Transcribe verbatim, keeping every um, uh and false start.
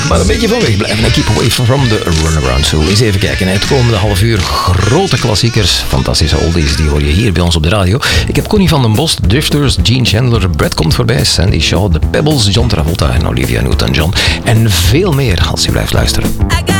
Maar een beetje van weg blijven en keep away from the runaround. Zo, eens even kijken. Het komende half uur grote klassiekers, fantastische oldies, die hoor je hier bij ons op de radio. Ik heb Connie van den Bos, Drifters, Gene Chandler, Brad komt voorbij, Sandy Shaw, The Pebbles, John Travolta en Olivia Newton-John. En veel meer als je blijft luisteren.